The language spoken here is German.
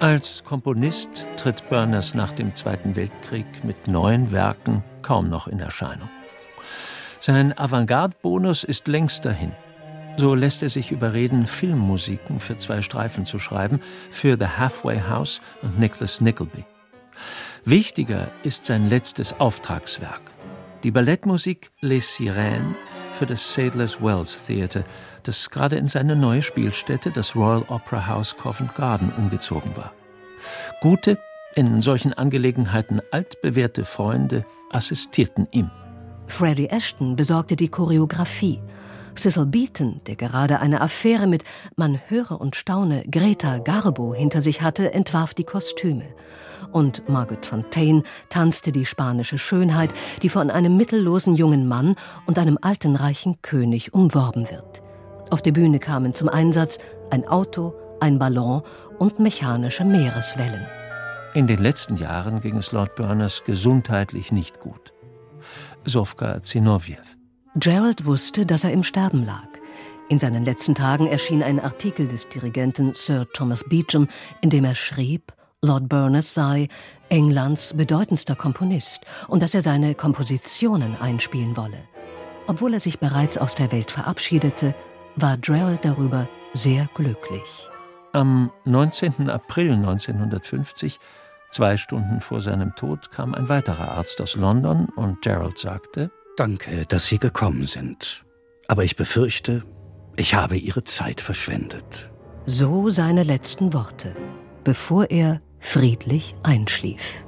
Als Komponist tritt Burness nach dem Zweiten Weltkrieg mit neuen Werken kaum noch in Erscheinung. Sein Avantgarde-Bonus ist längst dahin. So lässt er sich überreden, Filmmusiken für 2 Streifen zu schreiben, für The Halfway House und Nicholas Nickleby. Wichtiger ist sein letztes Auftragswerk, die Ballettmusik Les Sirènes für das Sadler's Wells Theatre, das gerade in seine neue Spielstätte, das Royal Opera House Covent Garden, umgezogen war. Gute, in solchen Angelegenheiten altbewährte Freunde assistierten ihm. Freddie Ashton besorgte die Choreografie. Cecil Beaton, der gerade eine Affäre mit, man höre und staune, Greta Garbo hinter sich hatte, entwarf die Kostüme. Und Margot Fonteyn tanzte die spanische Schönheit, die von einem mittellosen jungen Mann und einem alten reichen König umworben wird. Auf der Bühne kamen zum Einsatz ein Auto, ein Ballon und mechanische Meereswellen. In den letzten Jahren ging es Lord Burness gesundheitlich nicht gut. Sofka Zinoview. Gerald wusste, dass er im Sterben lag. In seinen letzten Tagen erschien ein Artikel des Dirigenten Sir Thomas Beecham, in dem er schrieb, Lord Burness sei Englands bedeutendster Komponist und dass er seine Kompositionen einspielen wolle. Obwohl er sich bereits aus der Welt verabschiedete, war Gerald darüber sehr glücklich. Am 19. April 1950, 2 Stunden vor seinem Tod, kam ein weiterer Arzt aus London und Gerald sagte: Danke, dass Sie gekommen sind. Aber ich befürchte, ich habe Ihre Zeit verschwendet. So seine letzten Worte, bevor er friedlich einschlief.